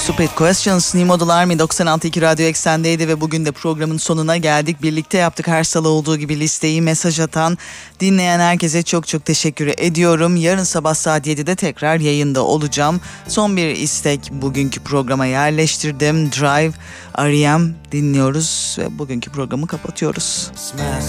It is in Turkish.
Stupid Questions. New Model Army 96.2 Radyo Eksen'deydi ve bugün de programın sonuna geldik. Birlikte yaptık her salı olduğu gibi listeyi. Mesaj atan, dinleyen herkese çok çok teşekkür ediyorum. Yarın sabah saat 7'de tekrar yayında olacağım. Son bir istek bugünkü programa yerleştirdim. Drive, R.E.M. dinliyoruz ve bugünkü programı kapatıyoruz.